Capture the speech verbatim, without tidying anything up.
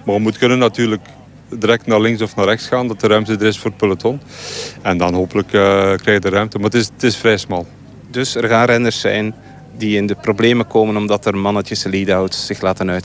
Maar we moeten kunnen natuurlijk direct naar links of naar rechts gaan, dat de ruimte er is voor het peloton. En dan hopelijk uh, krijg je de ruimte. Maar het is, het is vrij smal. Dus er gaan renners zijn die in de problemen komen omdat er mannetjes lead-outs zich laten uitzetten.